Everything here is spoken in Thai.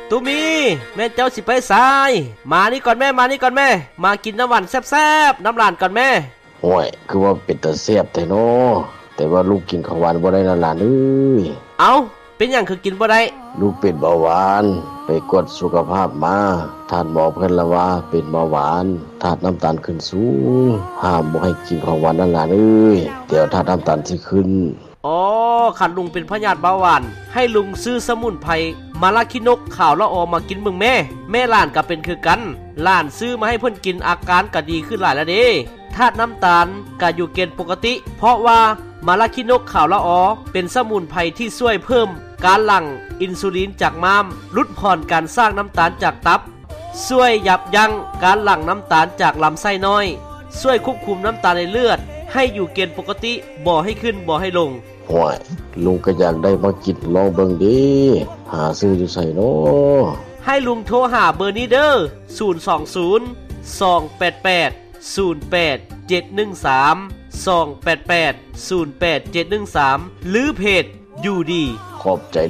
ตูมีแม่เจ้าสิไปสายมานี่ก่อนแม่มากินน้ำหวานแซ่บๆน้ำหลานก่อนแม่โอ้ยคือว่าเป็นตาแซ่บแท้เนาะแต่ว่าลูกกินข้าวหวานบ่ได้นะหลานเอ้ยเอาเป็นหยังคือกินบ่ได้ลูกเป็นเบาหวานไปกวดสุขภาพมาท่านหมอเพิ่นละว่าเป็นเบาหวานธาตุน้ำตาลขึ้นสูงห้ามบ่ให้กินของหวานนั่นล่ะเอ้ยเดี๋ยวธาตุน้ำตาลสิขึ้นอ๋อคันลุงเป็นพยาธิเบาหวานให้ลุงซื้อสมุนไพรมาลาคินกข่าวละออมากินมึงแม่หลานก็เป็นคือกันหลานซื้อมาให้เพิ่นกินอาการก็ดีขึ้นหลายแล้วเด้ธาตุน้ำตาลก็อยู่เกณฑ์ปกติเพราะว่ามาลาคินกข่าวละออเป็นสมุนไพรที่ช่วยเพิ่มการหลั่งอินซูลินจากม้ามลดผ่อนการสร้างน้ำตาลจากตับช่วยยับยั้งการหลั่งน้ำตาลจากลำไส้น้อยช่วยควบคุมน้ำตาลในเลือดให้อยู่เกณฑ์ปกติบ่ให้ขึ้นบ่ให้ลงโอ้ยลุงก็อยากได้มากินลองเบิ่งดิหาซื้ออยู่ไสเนาะให้ลุงโทรหาเบอร์นี้เด้อ020 288 08 713 288 08 713หรือเพจอยู่ดีขอบใจ